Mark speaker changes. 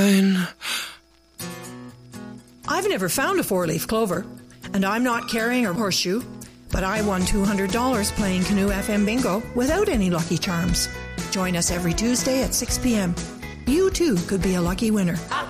Speaker 1: I've never found a four-leaf clover, and I'm not carrying a horseshoe, but I won $200 playing Canoe FM Bingo without any Lucky Charms. Join us every Tuesday at 6 p.m. You too could be a lucky winner.